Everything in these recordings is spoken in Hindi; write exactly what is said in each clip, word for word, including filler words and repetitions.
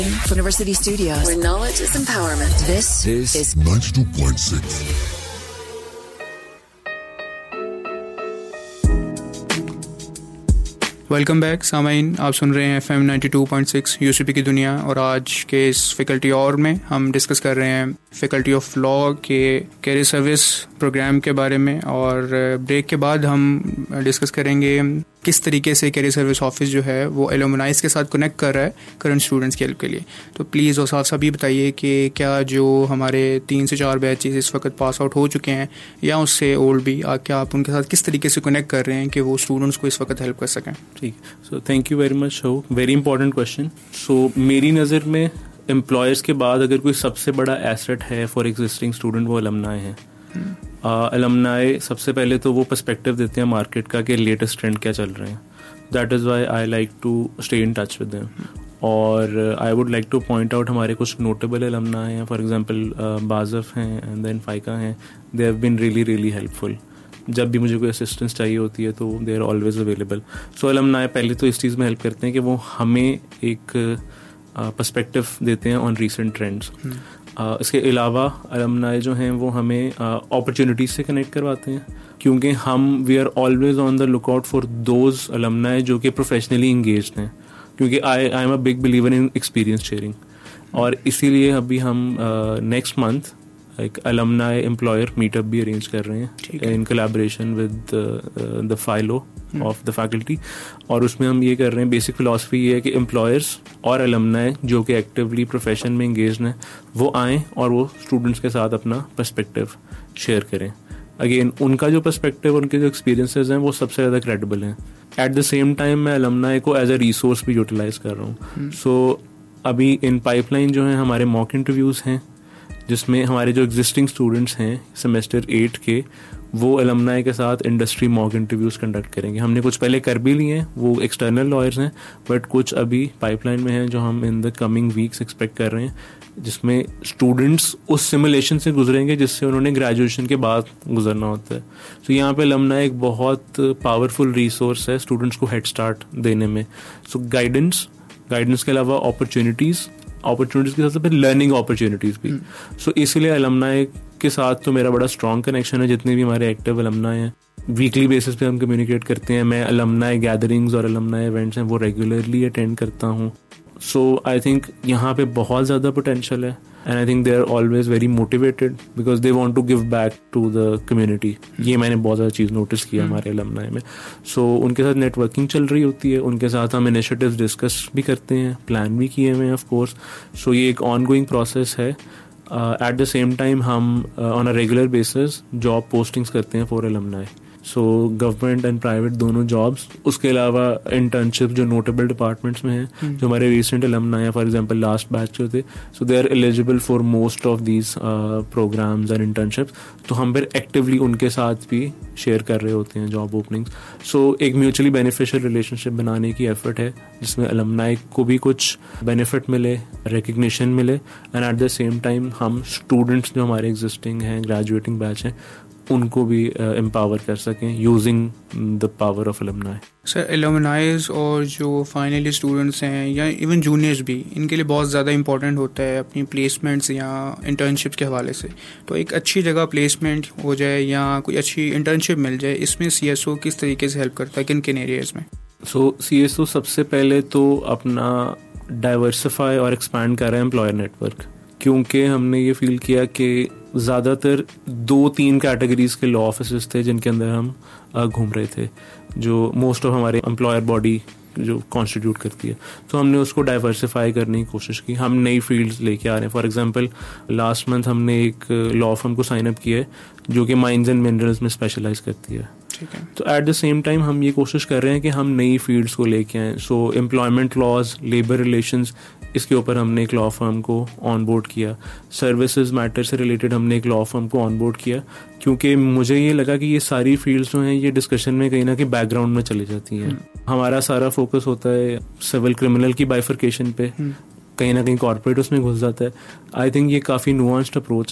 University Studios, where knowledge is empowerment. This, this is ninety-two point six. Welcome back सामाइन, आप सुन रहे हैं F M ninety two point six UCP की दुनिया। और आज के इस फैकल्टी और में हम डिस्कस कर रहे हैं फैकल्टी ऑफ लॉ के कैरियर सर्विस प्रोग्राम के बारे में। और ब्रेक के बाद हम डिस्कस करेंगे किस तरीके से कैरियर सर्विस ऑफिस जो है वो एलुमनाइज के साथ कनेक्ट कर रहा है करंट स्टूडेंट्स के हेल्प के लिए। तो प्लीज़ और साफ साफ ये बताइए कि क्या जो हमारे तीन से चार बैचेस इस वक्त पास आउट हो चुके हैं या उससे ओल्ड भी, क्या आप उनके साथ किस तरीके से कनेक्ट कर रहे हैं कि वो स्टूडेंट्स को इस वक्त हेल्प कर सकें? ठीक, so thank you very much show, very important question. सो मेरी नज़र में एम्प्लॉयर्स के बाद अगर कोई सबसे बड़ा एसेट है फॉर एग्जिस्टिंग स्टूडेंट वो अलमनाई है। अलमनाई uh, सबसे पहले तो वो पर्सपेक्टिव देते हैं मार्केट का कि लेटेस्ट ट्रेंड क्या चल रहे हैं। That is why I like to stay in touch with them. और I would like two point out हमारे कुछ नोटेबल अलमनाई हैं। फॉर एग्जांपल बाज़फ हैं एंड देन फाइका हैं। They have been really really helpful. जब भी मुझे कोई असिस्टेंस चाहिए होती है तो they are always available. So alumni पहले तो इस चीज़ में हेल्प करते हैं कि वो हमें एक पर्सपेक्टिव uh, देते हैं ऑन रीसेंट ट्रेंड्स। Uh, इसके अलावा अलमनाई जो हैं वो हमें अपॉर्चुनिटीज uh, से कनेक्ट करवाते हैं, क्योंकि हम we are always on the look out for those alumni जो कि प्रोफेशनली इंगेज्ड हैं, क्योंकि आई I am a big believer in experience sharing. और इसीलिए अभी हम नेक्स्ट मंथ एक अलमनाई एम्प्लॉयर मीटअप भी अरेंज कर रहे हैं in collaboration with the फाइलो of the faculty. और उसमें हम ये कर रहे हैं, बेसिक फिलॉसफी ये है कि एम्प्लॉयर्स और अलमनाई जो कि एक्टिवली प्रोफेशन में इंगेज हैं वो आएँ और वो स्टूडेंट्स के साथ अपना पर्सपेक्टिव शेयर करें। अगेन उनका जो पर्सपेक्टिव, उनके जो एक्सपीरियंसेस हैं वो सबसे ज़्यादा क्रेडिबल हैं। एट द सेम टाइम मैं अलमनाई को एज अ रिसोर्स भी यूटिलाइज कर रहा हूँ। सो so, अभी इन पाइपलाइन जो है हमारे मॉक इंटरव्यूज़ हैं जिसमें हमारे जो एग्जिस्टिंग स्टूडेंट्स हैं सेमेस्टर एट के वो अलमनाई के साथ इंडस्ट्री मॉक इंटरव्यूज़ कंडक्ट करेंगे। हमने कुछ पहले कर भी लिए हैं, वो एक्सटर्नल लॉयर्स हैं, बट कुछ अभी पाइपलाइन में हैं जो हम in the coming weeks expect कर रहे हैं, जिसमें स्टूडेंट्स उस सिमुलेशन से गुजरेंगे जिससे उन्होंने ग्रेजुएशन के बाद गुजरना होता है। तो so, यहाँ पे अलमनाई एक बहुत पावरफुल रिसोर्स है स्टूडेंट्स को हेड स्टार्ट देने में। सो गाइडेंस गाइडेंस के अलावा अपॉर्चुनिटीज़ अपॉर्चुनिटीज़ के साथ साथ लर्निंग अपॉर्चुनिटीज़ भी। सो so, इसलिए अलमनाई के साथ तो मेरा बड़ा स्ट्रॉन्ग कनेक्शन है। जितने भी हमारे एक्टिव अलमनाई हैं वीकली बेसिस पे हम कम्युनिकेट करते हैं। मैं अलमनाई गैदरिंग्स और अलमनाई इवेंट्स हैं वो रेगुलरली अटेंड करता हूँ। सो आई थिंक यहाँ पे बहुत ज़्यादा पोटेंशियल है and I think they are always very motivated because they want to give back to the community. ये मैंने बहुत ज़्यादा चीज़ नोटिस किया हमारे अलमनाई में। सो so, उनके साथ नेटवर्किंग चल रही होती है, उनके साथ हम इनिशिएटिव्स डिस्कस भी करते हैं, प्लान भी किए हुए हैं ऑफ कोर्स। सो ये एक ऑन गोइंग प्रोसेस है। एट द सेम टाइम हम on a regular basis job postings करते हैं for alumni. So government and private दोनों जॉब्स, उसके अलावा इंटर्नशिप जो नोटेबल डिपार्टमेंट्स में हैं जो हमारे रिसेंट अलमनाई है, फॉर एग्जांपल लास्ट बैच जो थे, सो they are eligible for most of these programmes and internships. तो हम फिर एक्टिवली उनके साथ भी शेयर कर रहे होते हैं जॉब ओपनिंग्स। सो एक म्यूचुअली बेनिफिशियल रिलेशनशिप बनाने की एफर्ट है जिसमें अलमनाई को भी कुछ बेनिफिट मिले, रिकग्निशन मिले and at the same time हम स्टूडेंट्स जो हमारे एग्जिस्टिंग हैं, ग्रेजुएटिंग बैच हैं, उनको भी एम्पावर uh, कर सकें using the power of alumni. Sir अलमनाइज और जो फाइनली स्टूडेंट्स हैं या इवन जूनियर्स भी, इनके लिए बहुत ज़्यादा इंपॉर्टेंट होता है अपनी प्लेसमेंट्स या इंटर्नशिप्स के हवाले से। तो एक अच्छी जगह प्लेसमेंट हो जाए या कोई अच्छी इंटर्नशिप मिल जाए, इसमें सी एस ओ किस तरीके से हेल्प करता है, किन किन एरियाज़ में? सो सी एस ओ सबसे पहले तो अपना डाइवर्सिफाई और एक्सपैंड कर रहा है एम्प्लॉयर नेटवर्क, क्योंकि हमने ये फील किया कि ज़्यादातर दो तीन कैटेगरीज के लॉ ऑफिसेस थे जिनके अंदर हम घूम रहे थे, जो मोस्ट ऑफ हमारे एम्प्लॉयर बॉडी जो कॉन्स्टिट्यूट करती है। तो हमने उसको डाइवर्सिफाई करने की कोशिश की, हम नई फील्ड्स लेके आ रहे हैं। फॉर एग्जांपल लास्ट मंथ हमने एक लॉ फर्म को साइन अप किया है जो कि माइंस एंड मिनरल्स में स्पेशलाइज करती है। तो एट द सेम टाइम हम ये कोशिश कर रहे हैं कि हम नई फील्ड्स को लेके आएँ। सो एम्प्लॉयमेंट लॉज, लेबर रिलेशंस, इसके ऊपर हमने एक लॉ फर्म को ऑन बोर्ड किया। सर्विसेज मैटर से रिलेटेड हमने एक लॉ फर्म को ऑन बोर्ड किया, क्योंकि मुझे ये लगा कि ये सारी फील्ड्स जो हैं ये डिस्कशन में कहीं ना कहीं बैकग्राउंड में चली जाती हैं। हमारा सारा फोकस होता है सिविल क्रिमिनल की बाइफर्केशन पे, कहीं ना कहीं कॉर्पोरेट उसमें घुस जाता है। आई थिंक ये काफ़ी नुआंस्ड अप्रोच है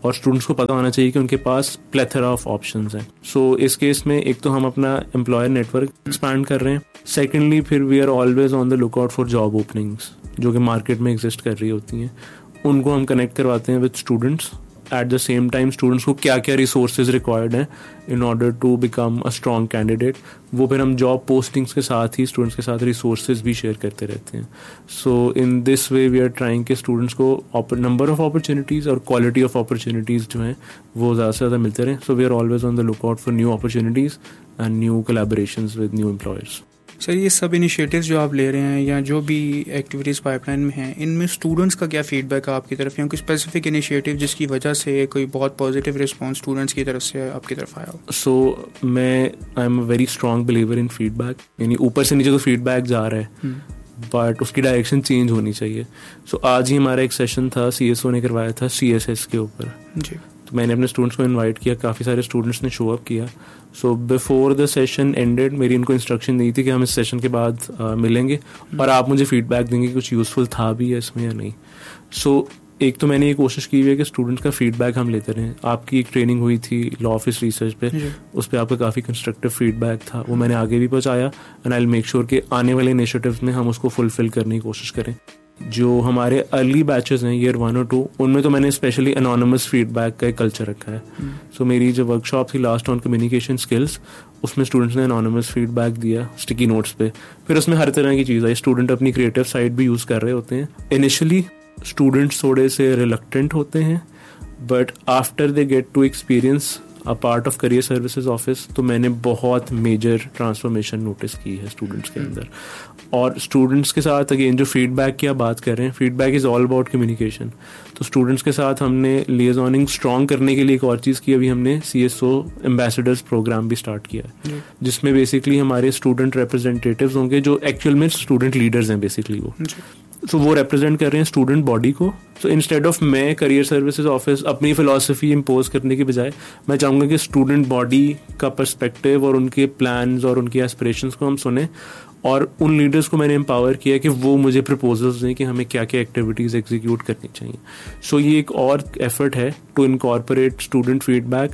और स्टूडेंट्स को पता होना चाहिए कि उनके पास प्लेथरा ऑफ ऑप्शंस हैं. सो इस केस में एक तो हम अपना एम्प्लॉयर नेटवर्क एक्सपैंड कर रहे हैं. सेकेंडली फिर we are always on the look out for job openings जो कि मार्केट में एग्जिस्ट कर रही होती हैं. उनको हम कनेक्ट करवाते हैं with students. At the same time students को क्या क्या रिसोर्सेज रिक्वायर्ड हैं in order to become a strong candidate, वो फिर हम जॉब पोस्टिंग्स के साथ ही स्टूडेंट्स के साथ रिसोर्सेज भी शेयर करते रहते हैं. सो in this way we are trying के स्टूडेंट्स को नंबर ऑफ अपॉर्चुनिटीज़ और क्वालिटी ऑफ अपॉर्चुनिटीज़ जो हैं वो ज़्यादा से ज़्यादा मिलते रहें. So we are always on the look out for new opportunities and new collaborations with new employers. Sir ये सब इनिशिएटिव्स जो आप ले रहे हैं या जो भी एक्टिविटीज़ पाइपलाइन में हैं, इनमें स्टूडेंट्स का क्या फीडबैक है आपकी तरफ, या कोई स्पेसिफिक इनिशिएटिव जिसकी वजह से कोई बहुत पॉजिटिव रिस्पांस स्टूडेंट्स की तरफ से आपकी तरफ आया हो? सो so, मैं I am a very strong believer in feedback. यानी ऊपर से नीचे तो फीडबैक जा रहा है बट उसकी डायरेक्शन चेंज होनी चाहिए. सो so, आज ही हमारा एक सेशन था, सी एस ओ ने करवाया था सी एस एस के ऊपर जी. तो मैंने अपने स्टूडेंट्स को इनवाइट किया, काफ़ी सारे स्टूडेंट्स ने शो अप किया. So before the session ended मेरी इनको इंस्ट्रक्शन दी थी कि हम इस सेशन के बाद uh, मिलेंगे और आप मुझे फीडबैक देंगे कि कुछ यूज़फुल था भी है इसमें या नहीं. सो so, एक तो मैंने ये कोशिश की हुई है कि स्टूडेंट्स का फीडबैक हम लेते रहें. आपकी एक ट्रेनिंग हुई थी लॉ ऑफिस रिसर्च पे, उस पर आपका काफ़ी कंस्ट्रक्टिव फीडबैक था, वो मैंने आगे भी पहुँचाया. And I will make sure कि आने वाले इनिशिएटिव्स में हम उसको फुलफिल करने की कोशिश करें. जो हमारे अर्ली बैचेस हैं ईयर वन और टू, उनमें तो मैंने स्पेशली एनोनिमस फीडबैक का एक कल्चर रखा है. सो hmm. so, मेरी जो वर्कशॉप थी लास्ट ऑन कम्युनिकेशन स्किल्स, उसमें स्टूडेंट्स ने एनोनिमस फीडबैक दिया स्टिकी नोट्स पे. फिर उसमें हर तरह की चीज़ आई. स्टूडेंट अपनी क्रिएटिव साइड भी यूज़ कर रहे होते हैं. इनिशियली स्टूडेंट्स थोड़े से रिलक्टेंट होते हैं but after they get to experience a part of career services office, तो मैंने बहुत मेजर ट्रांसफॉर्मेशन नोटिस की है स्टूडेंट्स के अंदर. और स्टूडेंट्स के साथ अगेन जो फीडबैक की आप बात कर रहे हैं, feedback is all about communication. तो स्टूडेंट्स के साथ हमने लिएजॉनिंग स्ट्रॉन्ग करने के लिए एक और चीज़ की, अभी हमने C S O ambassadors programme भी स्टार्ट किया है, जिसमें बेसिकली हमारे स्टूडेंट रिप्रेजेंटेटिव्स होंगे जो एक्चुअल में स्टूडेंट लीडर्स हैं बेसिकली वो. सो so, वो रिप्रेजेंट कर रहे हैं स्टूडेंट बॉडी को. सो इंस्टेड ऑफ मैं करियर सर्विसेज ऑफिस अपनी फिलॉसफी इम्पोज करने के बजाय मैं चाहूँगा कि स्टूडेंट बॉडी का पर्सपेक्टिव और उनके प्लान्स और उनके एस्पिरेशंस को हम सुने. और उन लीडर्स को मैंने एम्पावर किया कि वो मुझे प्रपोजल्स दें कि हमें क्या क्या एक्टिविटीज़ एग्जीक्यूट करनी चाहिए. सो so, ये एक और एफर्ट है to incorporate student feedback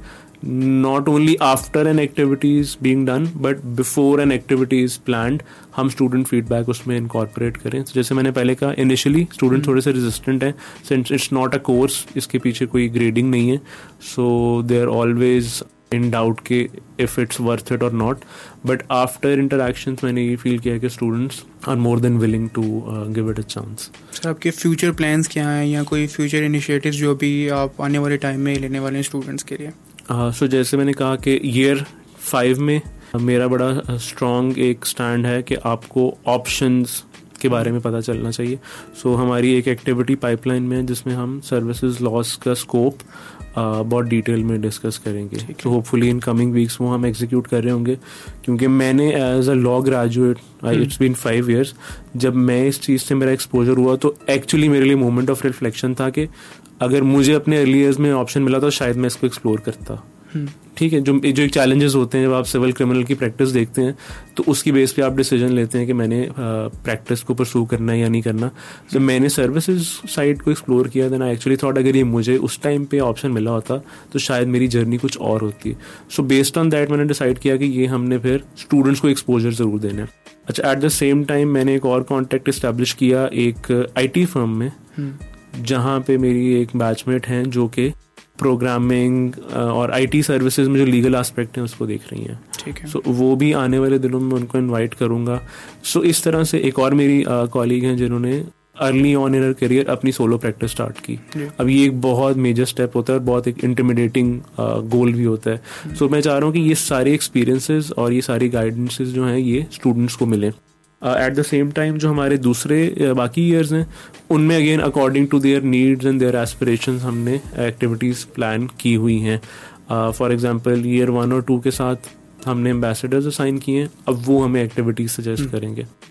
not only after an activity is being done but before an activity is planned. हम स्टूडेंट फीडबैक उसमें इनकॉर्पोरेट करें. तो जैसे मैंने पहले कहा, इनिशियली स्टूडेंट थोड़े से रेजिस्टेंट हैं since it's not a course, इसके पीछे कोई ग्रेडिंग नहीं है. सो they are always in doubt कि इफ इट्स वर्थ इट और नॉट. बट आफ्टर इंटरैक्शंस मैंने ये फील किया कि students are more than willing to give it a chance. Sir आपके फ्यूचर प्लान्स क्या हैं या कोई फ्यूचर इनिशिएटिव्स जो भी आप आने वाले टाइम में लेने वाले हैं स्टूडेंट्स के लिए? सो uh, so जैसे मैंने कहा कि ईयर फाइव में मेरा बड़ा स्ट्रॉन्ग एक स्टैंड है कि आपको ऑप्शंस के बारे में पता चलना चाहिए. सो so, हमारी एक एक्टिविटी पाइपलाइन में है जिसमें हम सर्विसेज लॉस का स्कोप uh, बहुत डिटेल में डिस्कस करेंगे. तो होपफुली इन कमिंग वीक्स वो हम एग्जीक्यूट कर रहे होंगे, क्योंकि मैंने as a law graduate, it's been five years, जब मैं इस चीज़ से मेरा एक्सपोजर हुआ तो एक्चुअली मेरे लिए मोमेंट ऑफ रिफ्लेक्शन था कि अगर मुझे अपने अर्ली ईयर्स में ऑप्शन मिला तो शायद मैं इसको एक्सप्लोर करता. ठीक है, जो जो एक चैलेंजेस होते हैं जब आप सिविल क्रिमिनल की प्रैक्टिस देखते हैं तो उसकी बेस पे आप डिसीजन लेते हैं कि मैंने प्रैक्टिस को परसू करना है या नहीं करना. जब मैंने सर्विसेज साइड को एक्सप्लोर किया देन आई एक्चुअली थॉट अगर ये मुझे उस टाइम पे ऑप्शन मिला होता तो शायद मेरी जर्नी कुछ और होती. सो बेस्ड ऑन दैट मैंने डिसाइड किया कि ये हमने फिर स्टूडेंट्स को एक्सपोजर ज़रूर देना है. अच्छा, एट द सेम टाइम मैंने एक और कॉन्टैक्ट इस्टेब्लिश किया एक आई टी फर्म में, जहाँ पे मेरी एक बैचमेट हैं जो कि प्रोग्रामिंग और आईटी सर्विसेज में जो लीगल एस्पेक्ट हैं उसको देख रही हैं. ठीक है. सो so, वो भी आने वाले दिनों में उनको इनवाइट करूँगा. सो so, इस तरह से एक और मेरी कॉलीग हैं जिन्होंने अर्ली ऑन इन करियर अपनी सोलो प्रैक्टिस स्टार्ट की. अब ये एक बहुत मेजर स्टेप होता है और बहुत एक इंटिमिडेटिंग गोल भी होता है. सो so, मैं चाह रहा हूँ कि ये सारे एक्सपीरियंसेस और ये सारी गाइडेंसेस जो हैं ये स्टूडेंट्स को मिलें. एट द सेम टाइम जो हमारे दूसरे uh, बाकी ईयर्स हैं उनमें again according to their needs and there aspirations हमने एक्टिविटीज़ प्लान की हुई हैं. फॉर एग्जांपल ईयर वन और टू के साथ हमने एम्बेसडर्स असाइन किए हैं, अब वो हमें एक्टिविटीज़ सजेस्ट करेंगे.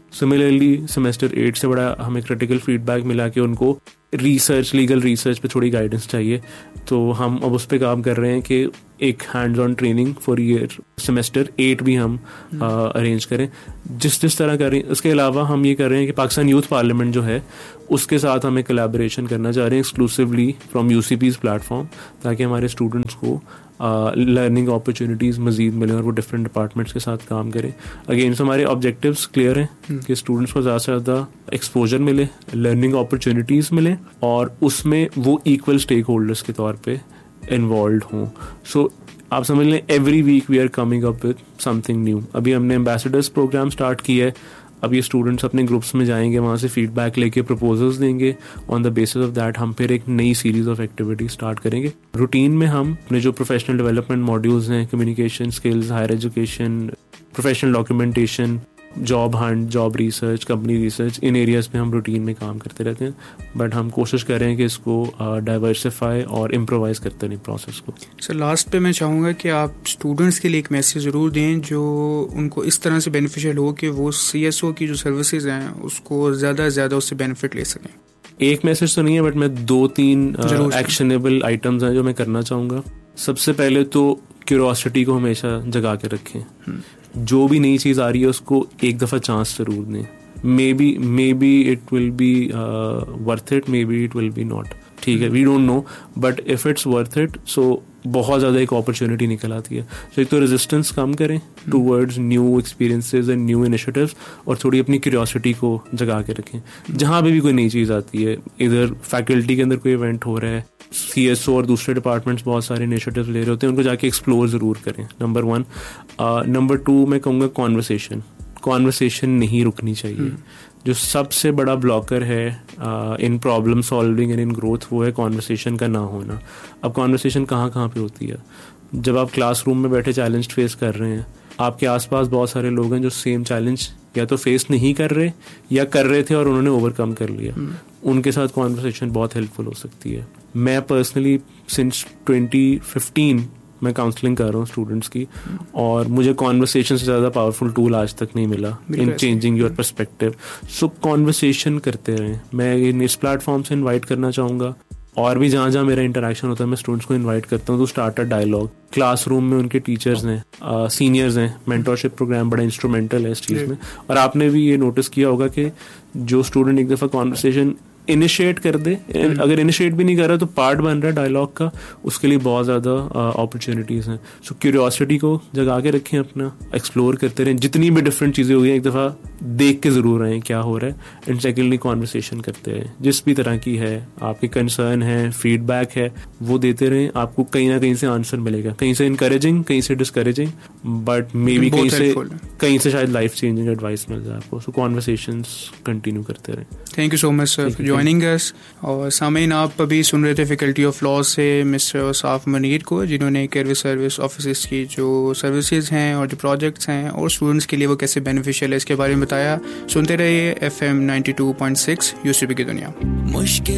सिमिलरली सेमेस्टर एट से बड़ा हमें क्रिटिकल फीडबैक मिला कि उनको रिसर्च, लीगल रिसर्च पे थोड़ी गाइडेंस चाहिए, तो हम अब उस पर काम कर रहे हैं कि एक hands on training for year semester eight भी हम अरेंज करें जिस जिस तरह करें। उसके अलावा हम ये कर रहे हैं कि पाकिस्तान यूथ पार्लियामेंट जो है उसके साथ हमें कोलैबोरेशन करना चाह रहे हैं एक्सक्लूसिवली फ्रॉम यूसीपीज प्लेटफॉर्म, ताकि हमारे स्टूडेंट्स को लर्निंग uh, अपॉर्चुनिटीज़ मज़ीद मिलें और वो डिफरेंट डिपार्टमेंट्स के साथ काम करें। अगेन हमारे ऑब्जेक्टिव्स क्लियर हैं hmm. कि स्टूडेंट्स को ज़्यादा से ज़्यादा एक्सपोजर मिले, लर्निंग अपॉर्चुनिटीज़ मिले और उसमें वो इक्वल स्टेक होल्डर्स के तौर पे इन्वॉल्व हों। सो so, आप समझ लें every week we are coming up with something new. अभी हमने एम्बेसडर्स प्रोग्राम स्टार्ट किया है, अब ये स्टूडेंट्स अपने ग्रुप्स में जाएंगे, वहाँ से फीडबैक लेके प्रपोजल्स देंगे, on the basis of that हम फिर एक नई सीरीज ऑफ एक्टिविटी स्टार्ट करेंगे। रूटीन में हम अपने जो प्रोफेशनल डेवलपमेंट मॉड्यूल्स हैं, communication skills, higher education, professional documentation, job Hunt, job research, company research, इन एरियाज में हम रूटीन में काम करते रहते हैं, बट हम कोशिश कर रहे हैं कि इसको डाइवर्सिफाई और इम्प्रोवाइज करते रहें प्रोसेस को। सर लास्ट पे मैं चाहूँगा कि आप स्टूडेंट्स के लिए एक मैसेज ज़रूर दें जो उनको इस तरह से बेनिफिशियल हो कि वो सी एस ओ की जो सर्विसेज हैं उसको ज़्यादा से ज़्यादा उससे बेनिफिट ले सकें। एक मैसेज तो नहीं है, बट मैं दो तीन एक्शनेबल आइटम्स हैं जो मैं करना चाहूँगा। सबसे पहले तो क्यूरोसिटी को हमेशा जगा के रखें, जो भी नई चीज़ आ रही है उसको एक दफ़ा चांस ज़रूर दें। May be may be it will be worth it, may be it will be not, ठीक है, we don't know, but if it's worth it so बहुत ज़्यादा एक अपॉर्चुनिटी निकल आती है। तो एक तो रेजिस्टेंस कम करें towards new experiences and new initiatives, और थोड़ी अपनी क्यूरियोसिटी को जगा के रखें। जहाँ पे भी कोई नई चीज़ आती है, इधर फैकल्टी के अंदर कोई इवेंट हो रहा है, सी एस ओ और दूसरे डिपार्टमेंट्स बहुत सारे इनिशिएटिव्स ले रहे होते हैं, उनको जाके एक्सप्लोर ज़रूर करें, नंबर वन। नंबर टू मैं कहूँगा कॉन्वर्सेशन कॉन्वर्सेशन नहीं रुकनी चाहिए। जो सबसे बड़ा ब्लॉकर है इन problem solving and in growth वो है कॉन्वर्सेशन का ना होना। अब कॉन्वर्सेशन कहाँ कहाँ पे होती है? जब आप क्लासरूम में बैठे चैलेंज फेस कर रहे हैं, आपके आसपास बहुत सारे लोग हैं जो सेम चैलेंज या तो फेस नहीं कर रहे या कर रहे थे और उन्होंने ओवरकम कर लिया, उनके साथ कॉन्वर्सेशन बहुत हेल्पफुल हो सकती है। मैं पर्सनली सिंस ट्वेंटी फिफ्टीन मैं काउंसलिंग कर रहा हूँ स्टूडेंट्स की, और मुझे कॉन्वर्सेशन से ज़्यादा पावरफुल टूल आज तक नहीं मिला इन changing your perspective. So conversation करते रहें। मैं इस प्लेटफॉर्म से इनवाइट करना चाहूँगा, और भी जहाँ जहाँ मेरा इंटरेक्शन होता है मैं स्टूडेंट्स को इनवाइट करता हूँ to start a dialogue. Classroom में उनके टीचर्स हैं, सीनियर्स हैं, मेंटरशिप प्रोग्राम बड़ा इंस्ट्रूमेंटल है इस चीज़ में। और आपने भी ये नोटिस किया होगा कि जो स्टूडेंट एक दफ़ा कॉन्वर्सेशन इनिशिएट कर दे, अगर इनिशिएट भी नहीं कर रहा तो पार्ट बन रहा है डायलॉग का, उसके लिए बहुत ज़्यादा अपॉर्चुनिटीज़ हैं। सो क्यूरियोसिटी को जगा के रखें, अपना एक्सप्लोर करते रहें, जितनी भी डिफरेंट चीज़ें हो गई एक दफ़ा देख के ज़रूर रहें क्या हो रहा है, एंड सेकेंडली कॉन्वर्सेशन करते रहें। जिस भी तरह की है आपकी कंसर्न है, फीडबैक है, वो देते रहें, आपको कहीं ना कहीं से आंसर मिलेगा, कहीं से इनकरेजिंग, कहीं से डिस्करेजिंग, बट मे बी कहीं से कहीं से शायद लाइफ चेंजिंग एडवाइस मिल जाए आपको। सो कॉन्वर्सेशंस कंटिन्यू करते रहें। Thank you so much sir for joining us. और सामीन, आप अभी सुन रहे थे फैकल्टी ऑफ लॉ से मिस्टर औसाफ मुनीर को, जिन्होंने कैरियर सर्विस ऑफिस की जो सर्विसेज हैं और जो प्रोजेक्ट्स हैं और स्टूडेंट्स के लिए वो कैसे बेनिफिशियल है इसके बारे में बताया। सुनते रहिए F M ninety two point six UCP की दुनिया। मुश्किल